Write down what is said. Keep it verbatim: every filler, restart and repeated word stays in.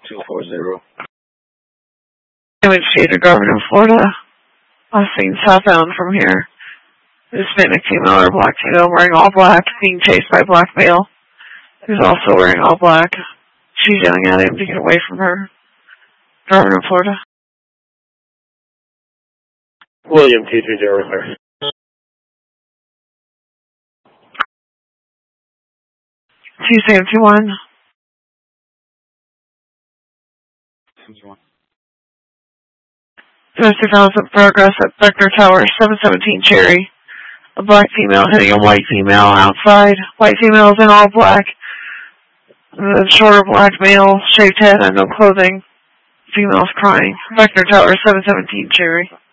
two four zero. Image Theater, Governor, Florida. Last seen southbound from here. Hispanic female or black female wearing all black, being chased by black male, who's also wearing all black. She's yelling at him to get away from her. Governor, Florida. William two three zero, sir. two seventy one. Domestic violence in progress at Beckner Tower, seven seventeen Cherry. A black female hitting a white female outside. White female is in all black. The shorter black male, shaved head and no clothing. Female's crying. Beckner Tower, seven seventeen Cherry.